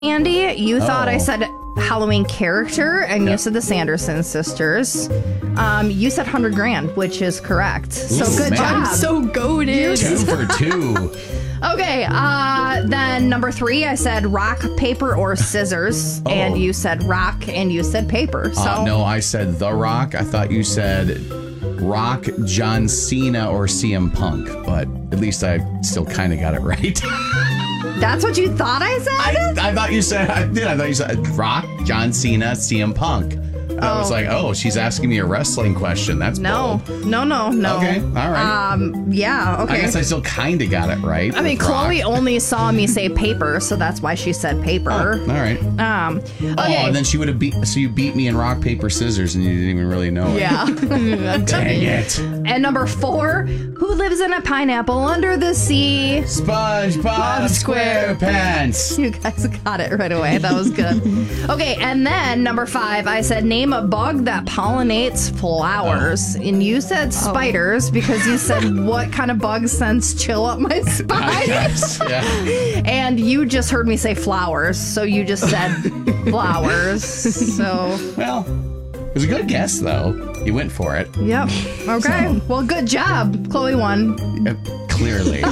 Andy, you thought I said Halloween character, and you said the Sanderson sisters. You said 100 grand, which is correct. So good job. I'm so goated. 2 for 2. Okay, then number 3, I said rock, paper, or scissors, and you said rock, and you said paper. So No, I said The Rock. I thought you said Rock, John Cena, or CM Punk, but at least I still kind of got it right. that's what you thought I said? I thought you said, I thought you said Rock, John Cena, CM Punk. I was like, she's asking me a wrestling question. That's bold. No. Okay, all right. Yeah, okay. I guess I still kind of got it right. I mean, Chloe only saw me say paper, so that's why she said paper. All right. Okay. And then she would have so you beat me in rock, paper, scissors, and you didn't even really know it. Yeah. Dang it. And number 4, who lives in a pineapple under the sea? SpongeBob SquarePants. You guys got it right away. That was good. Okay, and then number 5, I said name a bug that pollinates flowers. And you said spiders because you said what kind of bug sends chill up my spine? Yes, yeah. And you just heard me say flowers, so you just said flowers. So Well, it was a good guess, though. You went for it. Yep. Okay. Well, good job. Chloe won. Clearly.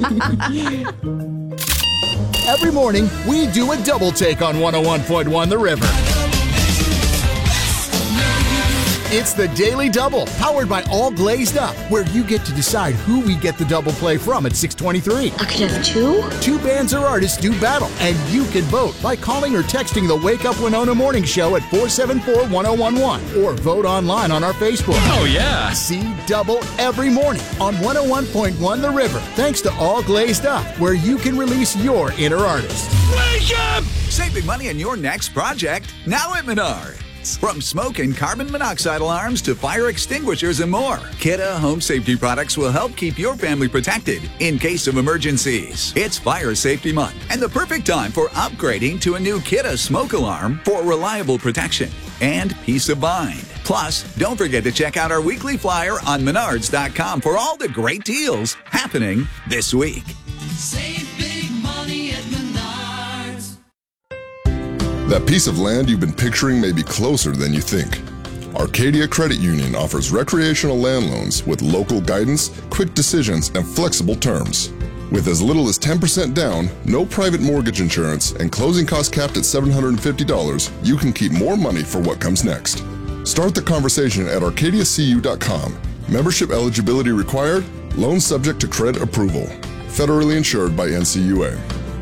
Every morning, we do a double take on 101.1 The River. It's the Daily Double, powered by All Glazed Up, where you get to decide who we get the double play from at 623. I could have 2? 2 bands or artists do battle, and you can vote by calling or texting the Wake Up Winona Morning Show at 474-1011, or vote online on our Facebook. Oh, yeah. See Double every morning on 101.1 The River, thanks to All Glazed Up, where you can release your inner artist. Wake up! Save big money on your next project, now at Menards. From smoke and carbon monoxide alarms to fire extinguishers and more, Kidde Home Safety products will help keep your family protected in case of emergencies. It's Fire Safety Month and the perfect time for upgrading to a new Kidde smoke alarm for reliable protection and peace of mind. Plus, don't forget to check out our weekly flyer on Menards.com for all the great deals happening this week. Save big money at Menards. That piece of land you've been picturing may be closer than you think. Arcadia Credit Union offers recreational land loans with local guidance, quick decisions, and flexible terms. With as little as 10% down, no private mortgage insurance, and closing costs capped at $750, you can keep more money for what comes next. Start the conversation at arcadiacu.com. Membership eligibility required. Loan subject to credit approval. Federally insured by NCUA.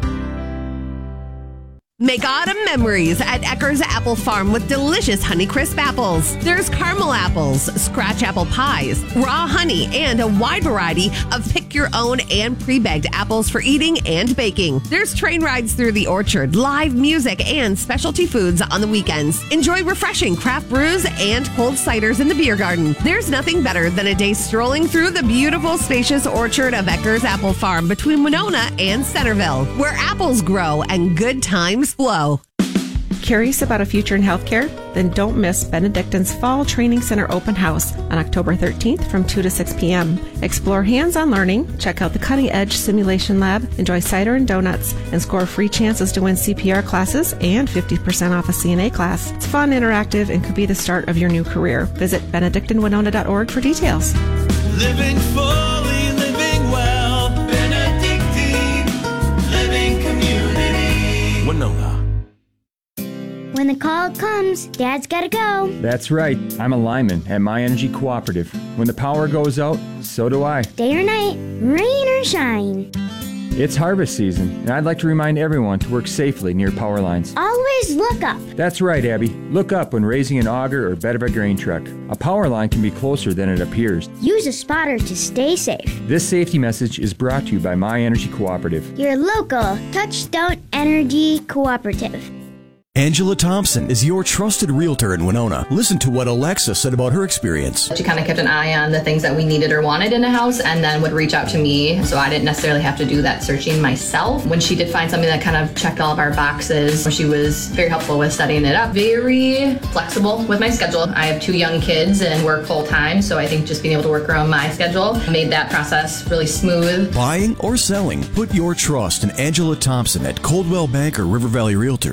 Make autumn memories at Eckers Apple Farm with delicious Honeycrisp apples. There's caramel apples, scratch apple pies, raw honey, and a wide variety of pick-your-own and pre-bagged apples for eating and baking. There's train rides through the orchard, live music, and specialty foods on the weekends. Enjoy refreshing craft brews and cold ciders in the beer garden. There's nothing better than a day strolling through the beautiful, spacious orchard of Eckers Apple Farm between Winona and Centerville, where apples grow and good times flow. Curious about a future in healthcare? Then don't miss Benedictine's Fall Training Center Open House on October 13th from 2 to 6 p.m. Explore hands-on learning, check out the Cutting Edge Simulation Lab, enjoy cider and donuts, and score free chances to win CPR classes and 50% off a CNA class. It's fun, interactive, and could be the start of your new career. Visit benedictinewinona.org for details. Living fully, living well. Benedictine Living Community. Winona. When the call comes, Dad's gotta go. That's right. I'm a lineman at My Energy Cooperative. When the power goes out, so do I. Day or night, rain or shine. It's harvest season, and I'd like to remind everyone to work safely near power lines. Always look up. That's right, Abby. Look up when raising an auger or bed of a grain truck. A power line can be closer than it appears. Use a spotter to stay safe. This safety message is brought to you by My Energy Cooperative. Your local Touchstone Energy Cooperative. Angela Thompson is your trusted realtor in Winona. Listen to what Alexa said about her experience. She kind of kept an eye on the things that we needed or wanted in a house and then would reach out to me, so I didn't necessarily have to do that searching myself. When she did find something that kind of checked all of our boxes, she was very helpful with setting it up. Very flexible with my schedule. I have 2 young kids and work full time, so I think just being able to work around my schedule made that process really smooth. Buying or selling, put your trust in Angela Thompson at Coldwell Banker River Valley Realtor.